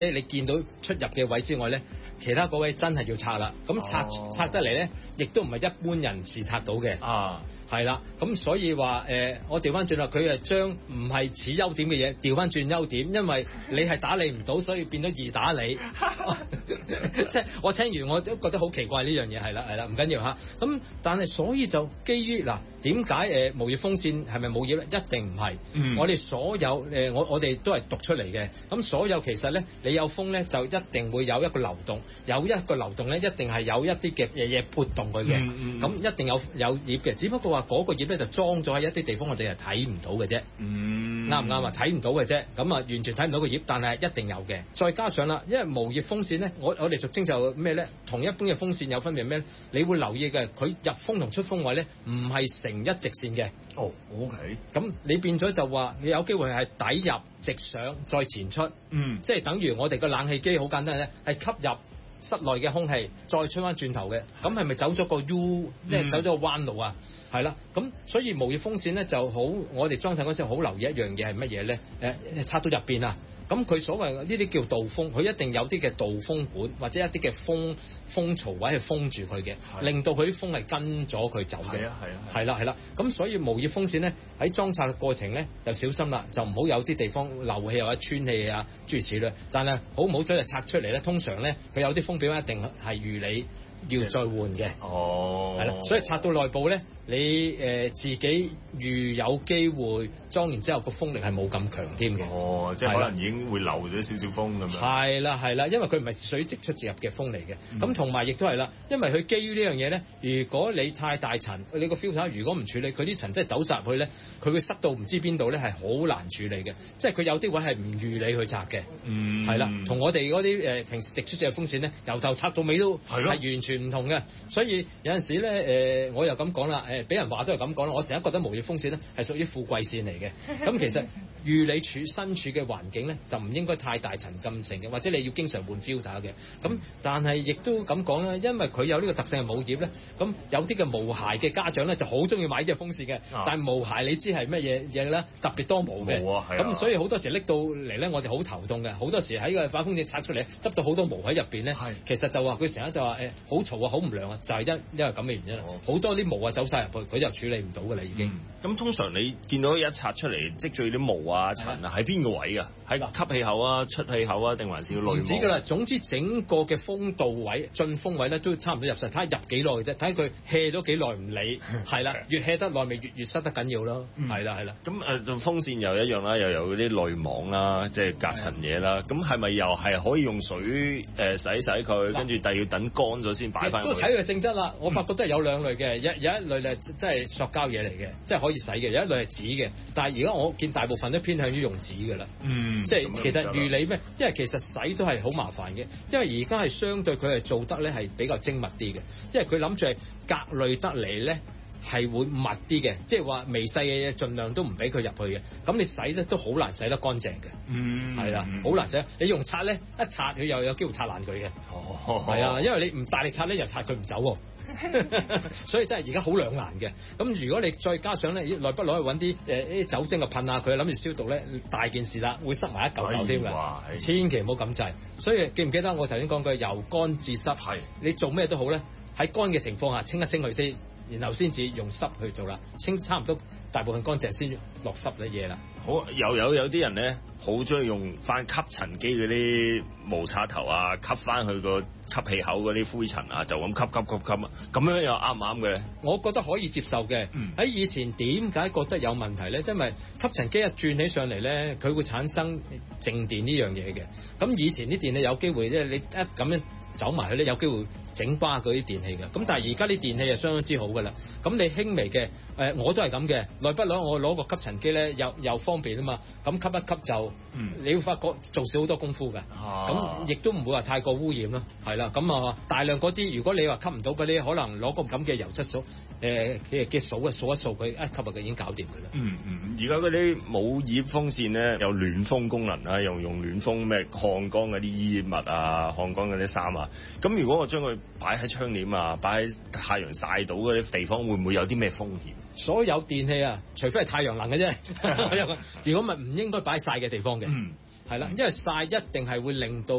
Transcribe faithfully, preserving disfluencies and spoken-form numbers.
你見到出入嘅位之外咧，其他嗰位真係要拆啦。咁拆、哦、拆得嚟咧，亦都唔係一般人士拆到嘅。啊，係啦。咁所以話誒、呃，我調翻轉啦，佢係將唔係似優點嘅嘢調翻轉優點，因為你係打理唔到，所以變咗易打理。即係我聽完我都覺得好奇怪呢樣嘢，係啦係啦，唔緊要嚇。咁但係所以就基於嗱，點解誒無葉風扇係咪冇葉咧？一定唔係。嗯、我哋所有誒、呃，我我哋都係讀出嚟嘅。咁所有其實咧，你有風咧，就一定會有一個流動，有一個流動咧，一定係有一啲嘅嘢嘢撥動佢嘅。咁、嗯嗯、一定有有葉嘅，只不過話嗰個葉咧就裝咗喺一啲地方，我哋係睇唔到嘅啫。啱唔啱啊？睇唔到嘅啫。咁啊，完全睇唔到個葉，但係一定有嘅。再加上啦，因為無葉風扇咧，我我哋俗稱就咩咧？同一般嘅風扇有分別咩？你會留意嘅，佢入風同出風位咧，唔係成一直線嘅。哦 ，OK。咁你變咗就話，你有機會係底入直上再前出。嗯。即係等於我哋個冷氣機好簡單咧，係吸入室內嘅空氣，再吹翻轉頭嘅。咁係咪走咗個 U， 即係走咗個彎路啊？係啦。咁所以無葉風扇咧就好，我哋裝睇嗰時好留意一樣嘢係乜嘢咧？誒，插到入邊啊！咁佢所謂呢啲叫導風，佢一定有啲嘅導風管或者一啲嘅風風槽位係封住佢嘅，令到佢啲風係跟咗佢走嘅。係啊係啊係啦係啦。咁所以無葉風扇咧喺裝拆嘅過程咧就小心啦，就唔好有啲地方漏氣或者穿氣啊諸如此類。但係好唔好彩就拆出嚟咧，通常咧佢有啲風表一定係預你要再換嘅。哦，係啦，所以拆到內部咧，你誒、呃、自己預有機會裝完之後個風力係冇咁強添嘅。哦，即係可能已經會漏咗少少風咁樣。係啦係啦，因為佢唔係水直出直入嘅風嚟嘅。咁同埋亦都係啦，因為佢基於呢樣嘢咧，如果你太大塵，你個 filter 如果唔處理，佢啲塵真係走晒入去咧，佢會塞到唔知邊度咧，係好難處理嘅。即係佢有啲位係唔預你去拆嘅。嗯，係啦，同我哋嗰啲誒平時直出直入風扇咧，由頭拆到尾都係完全唔同嘅。所以有陣時咧誒、呃，我又咁講啦，誒、呃、俾人話都係咁講啦。我成日覺得無葉風扇咧係屬於富貴線嚟嘅。咁其實預你處身處嘅環境咧，就唔應該太大塵咁盛嘅，或者你要經常換 filter 嘅。咁但係亦都咁講啦，因為佢有呢個特性係冇葉咧，咁有啲嘅毛孩嘅家長咧就好中意買呢隻風扇嘅。啊、但係毛孩你知係乜嘢嘢咧？特別多毛嘅。咁、啊、所以好多時拎到嚟咧，我哋好頭痛嘅。好多時喺個把風扇拆出嚟，執到好多毛喺入邊咧。係。其實就話佢成日就話誒好嘈啊，好唔涼啊，就係、是、因因為咁嘅原因。好、哦、多啲毛啊走晒入去，佢就處理唔到㗎啦已經。咁、嗯、通常你見到一拆出嚟積聚啲毛啊塵啊，喺邊個位㗎？喺吸氣口啊、出氣口啊，定還是要內毛？唔止㗎啦，總之整個嘅風道位、進風位咧都差唔多入晒，睇下入幾耐嘅啫，睇下佢 hea 咗幾耐唔理。係啦，越 hea 得耐咪越越塞得緊要咯。係啦係啦。咁誒，就風扇又一樣啦，又有嗰啲內網啦，即係隔塵嘢啦。咁係咪又係可以用水誒、呃、洗洗佢，跟住但係要等乾咗先擺翻？都睇佢性質啦。我發覺都係有兩類嘅，有有一類咧即係塑膠嘢嚟嘅，即係可以洗嘅；有一類係紙嘅。但係而家我見大部分都偏向於用紙㗎啦。嗯，即係其實預你咩？因為其實洗都係好麻煩嘅，因為而家係相對佢係做得咧係比較精密啲嘅，因為佢諗住係隔濾得嚟咧係會密啲嘅，即係話微細嘅嘢盡量都唔俾佢入去嘅。咁你洗咧都好難洗得乾淨嘅。嗯，係啦，好難洗。你用刷咧一刷佢又有機會刷爛佢嘅。哦，係啊，因為你唔大力刷咧又刷佢唔走喎。所以真係而家好兩難嘅。咁如果你再加上咧，內不攞去揾啲誒啲酒精嘅噴下佢，諗住消毒咧，大件事啦，會塞埋一嚿嚿添㗎。千祈唔好咁滯。所以記唔記得我頭先講句由乾至濕？係你做咩都好咧，喺乾嘅情況下清一清佢先，然後先至用濕去做啦。清差唔多大部分乾淨先落濕嘅嘢啦。好，又有有啲人咧，好中意用翻吸塵機嗰啲毛刷頭啊，吸翻佢個吸氣口嗰啲灰塵啊，就咁吸吸吸吸啊，咁樣又啱唔啱嘅？我覺得可以接受嘅。喺、嗯、以前點解覺得有問題咧？因為吸塵機一轉起上嚟咧，佢會產生靜電呢樣嘢嘅。咁以前啲電器有機會咧，你一咁樣走埋去咧，有機會整瓜嗰啲電器嘅。咁但係而家啲電器就相當之好噶啦。咁你輕微嘅，誒、呃、我都係咁嘅。耐不耐我攞個吸塵機咧，又又方便啊嘛。咁吸一吸就，嗯、你會發覺做少好多功夫㗎。咁亦都唔會話太過污染咯。係啦，咁啊大量嗰啲，如果你話吸唔到嗰啲，可能攞個咁嘅油漆掃，誒嘅嘅掃啊掃一掃佢，一吸入佢已經搞掂㗎啦。嗯嗯，而家嗰啲冇葉風扇咧，有暖風功能啊，又用暖風咩烘乾嗰啲衣物啊，烘乾嗰啲衫啊。咁如果我將佢擺喺窗簾啊，擺喺太陽曬到嗰啲地方，會唔會有啲咩風險？所有電器啊，除非係太陽能嘅啫。如果唔係唔應該擺曬嘅地方嘅。嗯，係啦，因為曬一定係會令到